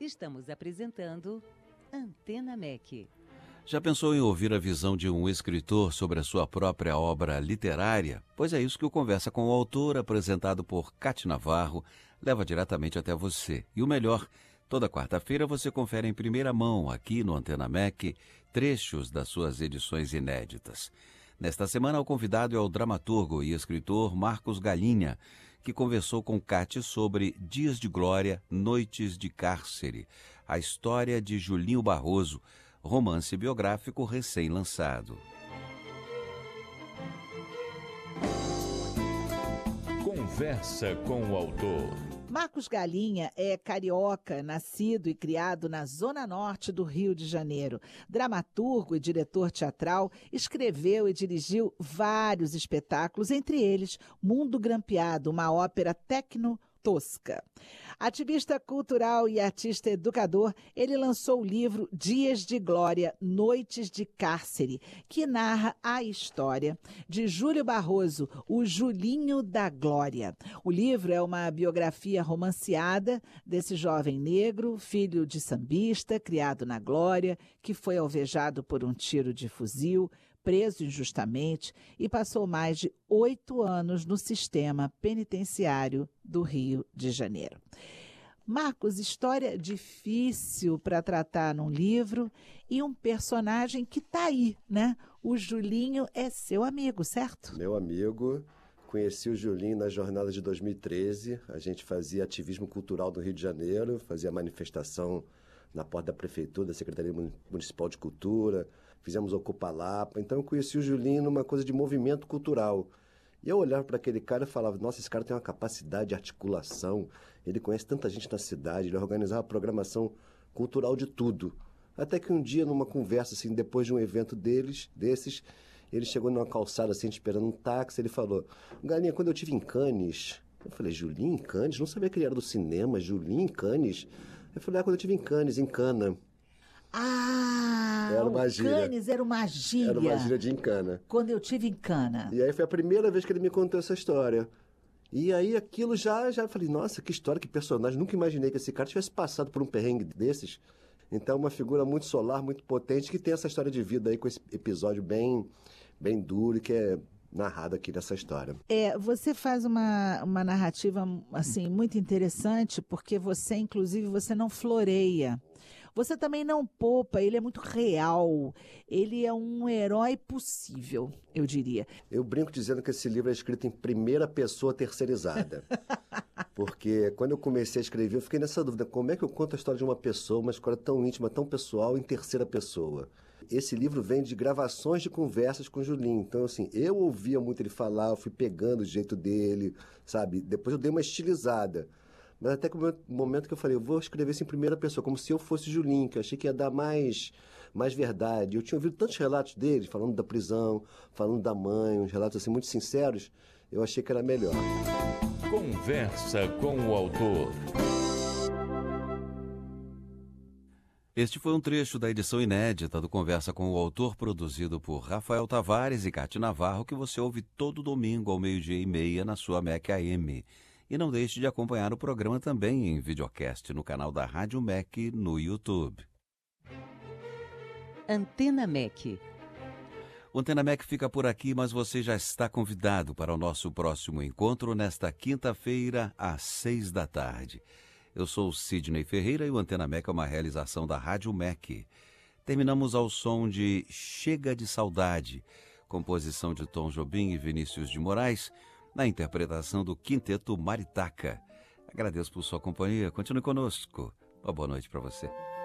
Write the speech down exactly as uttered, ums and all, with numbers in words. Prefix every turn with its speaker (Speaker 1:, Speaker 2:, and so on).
Speaker 1: Estamos apresentando Antena M E C.
Speaker 2: Já pensou em ouvir a visão de um escritor sobre a sua própria obra literária? Pois é isso que o Conversa com o Autor, apresentado por Cátia Navarro, leva diretamente até você. E o melhor, toda quarta-feira você confere em primeira mão, aqui no Antena M E C, trechos das suas edições inéditas. Nesta semana, o convidado é o dramaturgo e escritor Marcos Galinha, que conversou com Cátia sobre Dias de Glória, Noites de Cárcere, a história de Julinho Barroso, romance biográfico recém-lançado.
Speaker 3: Conversa com o Autor.
Speaker 4: Marcos Galinha é carioca, nascido e criado na zona norte do Rio de Janeiro. Dramaturgo e diretor teatral, escreveu e dirigiu vários espetáculos, entre eles Mundo Grampeado, uma ópera tecno tosca. Ativista cultural e artista educador, ele lançou o livro Dias de Glória, Noites de Cárcere, que narra a história de Júlio Barroso, o Julinho da Glória. O livro é uma biografia romanceada desse jovem negro, filho de sambista, criado na Glória, que foi alvejado por um tiro de fuzil, preso injustamente e passou mais de oito anos no sistema penitenciário do Rio de Janeiro. Marcos, história difícil para tratar num livro e um personagem que está aí, né? O Julinho é seu amigo, certo?
Speaker 5: Meu amigo. Conheci o Julinho na jornada de dois mil e treze. A gente fazia ativismo cultural do Rio de Janeiro, fazia manifestação na porta da prefeitura, da Secretaria Municipal de Cultura, fizemos Ocupa Lapa. Então eu conheci o Julinho numa coisa de movimento cultural. E eu olhava para aquele cara e falava, nossa, esse cara tem uma capacidade de articulação, ele conhece tanta gente na cidade, ele organizava programação cultural de tudo. Até que um dia, numa conversa, assim, depois de um evento deles, desses, ele chegou numa calçada, assim, esperando um táxi, ele falou, Galinha, quando eu estive em Cannes... Eu falei, Julinho em Cannes? Não sabia que ele era do cinema, Julinho em Cannes? Eu falei, ah, quando eu estive em Cannes, em Cana.
Speaker 4: Ah,
Speaker 5: era uma
Speaker 4: o
Speaker 5: gíria.
Speaker 4: Cannes era uma gíria.
Speaker 5: Era uma gíria de em Cana.
Speaker 4: Quando eu estive em Cana.
Speaker 5: E aí foi a primeira vez que ele me contou essa história. E aí aquilo já, já falei, nossa, que história, que personagem. Nunca imaginei que esse cara tivesse passado por um perrengue desses. Então, uma figura muito solar, muito potente, que tem essa história de vida aí com esse episódio bem, bem duro, que é narrado aqui nessa história.
Speaker 4: É, você faz uma, uma narrativa, assim, muito interessante, porque você, inclusive, você não floreia. Você também não poupa, ele é muito real. Ele é um herói possível, eu diria.
Speaker 5: Eu brinco dizendo que esse livro é escrito em primeira pessoa terceirizada. Porque quando eu comecei a escrever, eu fiquei nessa dúvida. Como é que eu conto a história de uma pessoa, uma história tão íntima, tão pessoal, em terceira pessoa? Esse livro vem de gravações de conversas com o Julinho. Então, assim, eu ouvia muito ele falar, eu fui pegando o jeito dele, sabe? Depois eu dei uma estilizada. Mas até que o momento que eu falei, eu vou escrever isso em primeira pessoa, como se eu fosse Julinho, que eu achei que ia dar mais, mais verdade. Eu tinha ouvido tantos relatos dele, falando da prisão, falando da mãe, uns relatos assim muito sinceros, eu achei que era melhor.
Speaker 3: Conversa com o Autor.
Speaker 2: Este foi um trecho da edição inédita do Conversa com o Autor, produzido por Rafael Tavares e Cátia Navarro, que você ouve todo domingo ao meio-dia e meia na sua M E C A M. E não deixe de acompanhar o programa também em videocast no canal da Rádio M E C no YouTube.
Speaker 1: Antena M E C.
Speaker 2: O Antena M E C fica por aqui, mas você já está convidado para o nosso próximo encontro nesta quinta-feira, às seis da tarde. Eu sou Sidney Ferreira e o Antena M E C é uma realização da Rádio M E C. Terminamos ao som de Chega de Saudade, composição de Tom Jobim e Vinícius de Moraes, na interpretação do Quinteto Maritaca. Agradeço por sua companhia. Continue conosco. Uma boa noite para você.